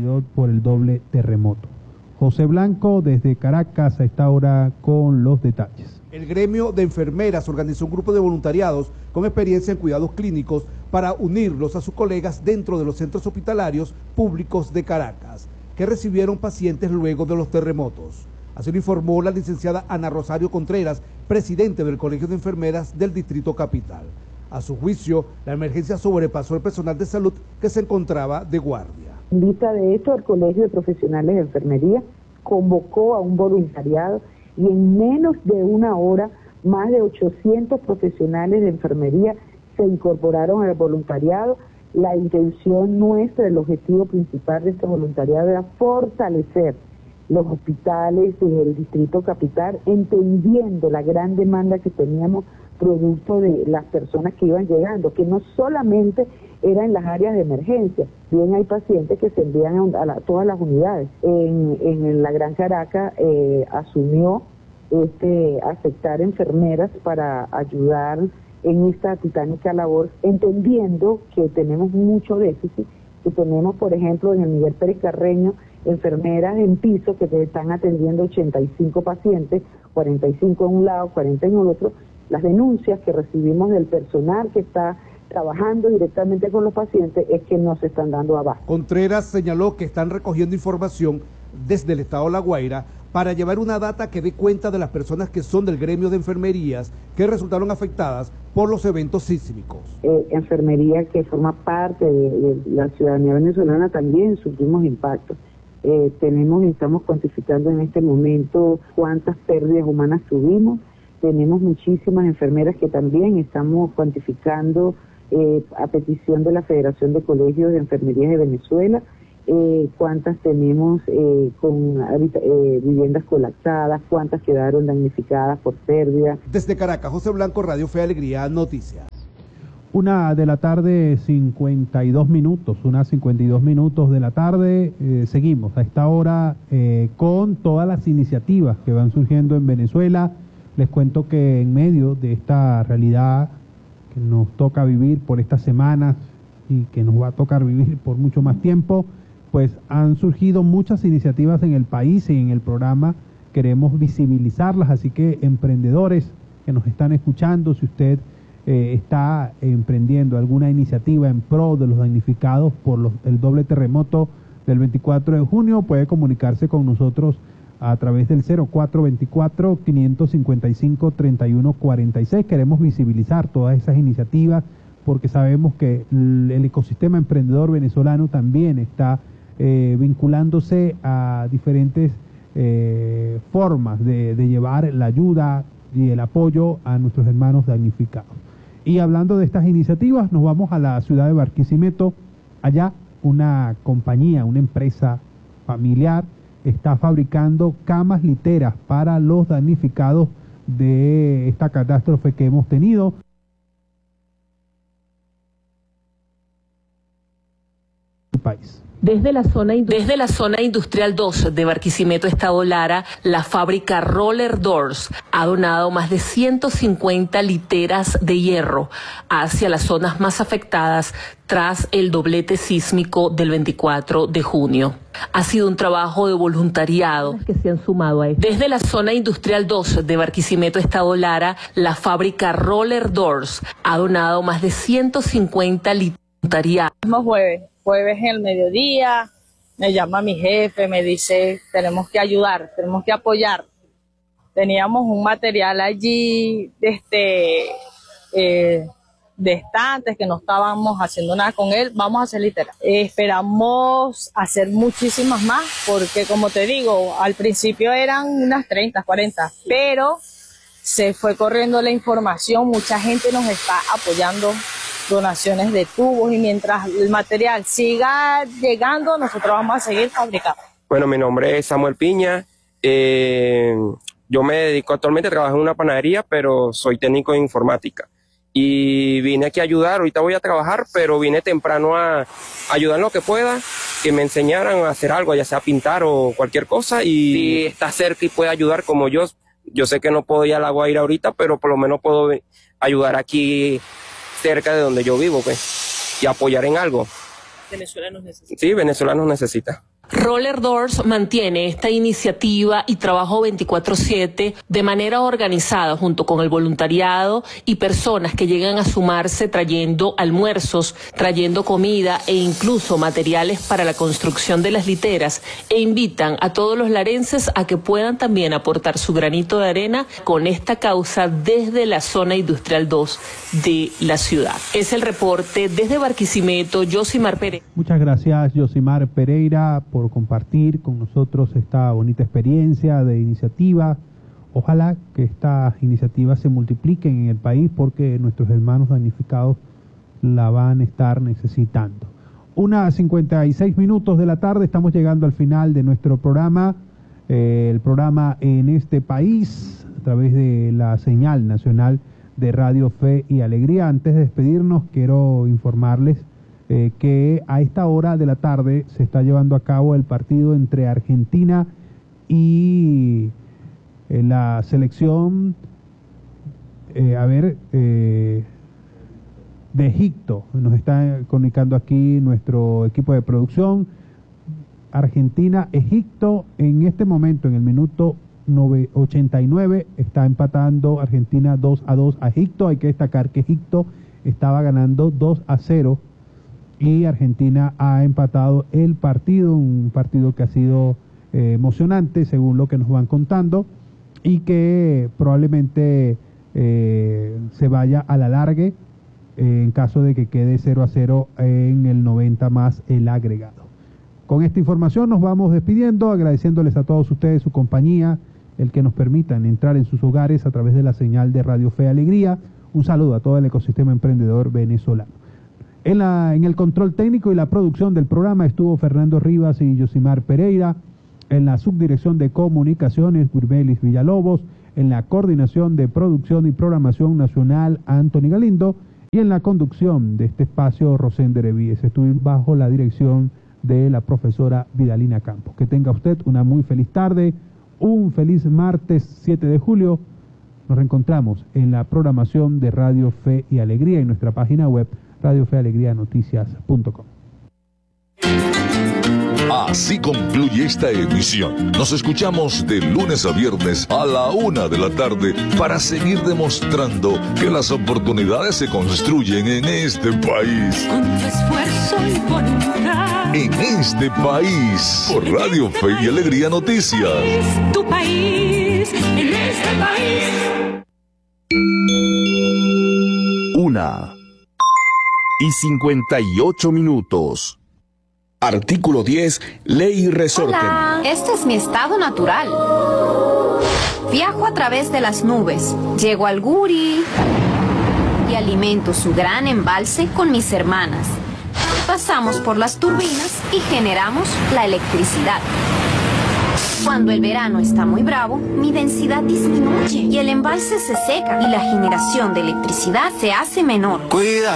tenido por el doble terremoto. José Blanco desde Caracas a esta hora con los detalles. El gremio de enfermeras organizó un grupo de voluntariados con experiencia en cuidados clínicos para unirlos a sus colegas dentro de los centros hospitalarios públicos de Caracas, que recibieron pacientes luego de los terremotos. Así lo informó la licenciada Ana Rosario Contreras, presidente del Colegio de Enfermeras del Distrito Capital. A su juicio, la emergencia sobrepasó el personal de salud que se encontraba de guardia. En vista de esto, el Colegio de Profesionales de Enfermería convocó a un voluntariado y en menos de una hora, más de 800 profesionales de enfermería se incorporaron al voluntariado. La intención nuestra, el objetivo principal de este voluntariado era fortalecer los hospitales del Distrito Capital, entendiendo la gran demanda que teníamos producto de las personas que iban llegando, que no solamente era en las áreas de emergencia, bien hay pacientes que se envían a todas las unidades. En la Gran Caracas asumió aceptar enfermeras para ayudar en esta titánica labor, entendiendo que tenemos mucho déficit, que tenemos, por ejemplo, en el Miguel Pérez Carreño, enfermeras en piso que te están atendiendo 85 pacientes, 45 en un lado, 40 en el otro. Las denuncias que recibimos del personal que está trabajando directamente con los pacientes es que no se están dando abasto. Contreras señaló que están recogiendo información desde el estado de La Guaira para llevar una data que dé cuenta de las personas que son del gremio de enfermerías que resultaron afectadas por los eventos sísmicos. Enfermería que forma parte de la ciudadanía venezolana también sufrimos impactos. Estamos cuantificando en este momento cuántas pérdidas humanas tuvimos. Tenemos muchísimas enfermeras que también estamos cuantificando a petición de la Federación de Colegios de Enfermería de Venezuela, cuántas tenemos con viviendas colapsadas, cuántas quedaron damnificadas por pérdida. Desde Caracas, José Blanco, Radio Fe y Alegría, Noticias. 1 de la tarde, 52 minutos, 1:52 de la tarde. Seguimos a esta hora con todas las iniciativas que van surgiendo en Venezuela. Les cuento que en medio de esta realidad que nos toca vivir por estas semanas y que nos va a tocar vivir por mucho más tiempo, pues han surgido muchas iniciativas en el país y en el programa queremos visibilizarlas, así que emprendedores que nos están escuchando, si usted está emprendiendo alguna iniciativa en pro de los damnificados por el doble terremoto del 24 de junio, puede comunicarse con nosotros a través del 0424-555-3146. Queremos visibilizar todas esas iniciativas porque sabemos que el ecosistema emprendedor venezolano también está vinculándose a diferentes formas de llevar la ayuda y el apoyo a nuestros hermanos damnificados. Y hablando de estas iniciativas, nos vamos a la ciudad de Barquisimeto. Allá una compañía, una empresa familiar está fabricando camas literas para los damnificados de esta catástrofe que hemos tenido. País. Desde la zona industrial 2 de Barquisimeto, Estado Lara, la fábrica Roller Doors ha donado más de 150 literas de hierro hacia las zonas más afectadas tras el doblete sísmico del 24 de junio. Ha sido un trabajo de voluntariado que se han sumado a esto. Desde la zona industrial 2 de Barquisimeto, Estado Lara, la fábrica Roller Doors ha donado más de 150 literas de voluntariado. Jueves en el mediodía, me llama mi jefe, me dice, tenemos que ayudar, tenemos que apoyar. Teníamos un material allí de estantes que no estábamos haciendo nada con él, vamos a hacer literal. Esperamos hacer muchísimas más, porque como te digo, al principio eran unas 30, 40, pero se fue corriendo la información, mucha gente nos está apoyando, donaciones de tubos, y mientras el material siga llegando, nosotros vamos a seguir fabricando. Bueno, mi nombre es Samuel Piña, yo me dedico actualmente a trabajar en una panadería, pero soy técnico de informática y vine aquí a ayudar. Ahorita voy a trabajar, pero vine temprano a ayudar en lo que pueda, que me enseñaran a hacer algo, ya sea pintar o cualquier cosa, y si está cerca y puede ayudar como yo sé que no puedo ir a La Guaira ahorita, pero por lo menos puedo ayudar aquí cerca de donde yo vivo, pues, y apoyar en algo. Venezuela nos necesita. Sí, Venezuela nos necesita. Roller Doors mantiene esta iniciativa y trabajo 24/7 de manera organizada junto con el voluntariado y personas que llegan a sumarse trayendo almuerzos, trayendo comida e incluso materiales para la construcción de las literas, e invitan a todos los larenses a que puedan también aportar su granito de arena con esta causa desde la zona industrial 2 de la ciudad. Es el reporte desde Barquisimeto, Yosimar Pereira. Muchas gracias, Yosimar Pereira, por compartir con nosotros esta bonita experiencia de iniciativa. Ojalá que estas iniciativas se multipliquen en el país porque nuestros hermanos damnificados la van a estar necesitando. 1:56 de la tarde, estamos llegando al final de nuestro programa, el programa En este País, a través de la señal nacional de Radio Fe y Alegría. Antes de despedirnos, quiero informarles que a esta hora de la tarde se está llevando a cabo el partido entre Argentina y la selección de Egipto. Nos está comunicando aquí nuestro equipo de producción. Argentina, Egipto, en este momento, en el minuto 89, está empatando Argentina 2-2 a Egipto. Hay que destacar que Egipto estaba ganando 2-0 y Argentina ha empatado el partido, un partido que ha sido emocionante según lo que nos van contando y que probablemente se vaya a la largue en caso de que quede 0-0 en el 90 más el agregado. Con esta información nos vamos despidiendo, agradeciéndoles a todos ustedes su compañía, el que nos permitan entrar en sus hogares a través de la señal de Radio Fe y Alegría. Un saludo a todo el ecosistema emprendedor venezolano. En el control técnico y la producción del programa estuvo Fernando Rivas y Yosimar Pereira. En la subdirección de comunicaciones, Gurbelis Villalobos. En la coordinación de producción y programación nacional, Anthony Galindo. Y en la conducción de este espacio, Rosén Derevíes. Estuve bajo la dirección de la profesora Vidalina Campos. Que tenga usted una muy feliz tarde, un feliz martes 7 de julio. Nos reencontramos en la programación de Radio Fe y Alegría en nuestra página web radiofealegrianoticias.com. Así concluye esta emisión. Nos escuchamos de lunes a viernes a la 1 de la tarde para seguir demostrando que las oportunidades se construyen en este país. Con tu esfuerzo y voluntad. En este país, por Radio Fe y Alegría Noticias. Tu país, en este país. 1:58. Artículo 10, Ley Resorte. Hola, este es mi estado natural. Viajo a través de las nubes, llego al Guri y alimento su gran embalse con mis hermanas. Pasamos por las turbinas y generamos la electricidad. Cuando el verano está muy bravo, mi densidad disminuye y el embalse se seca y la generación de electricidad se hace menor. Cuida.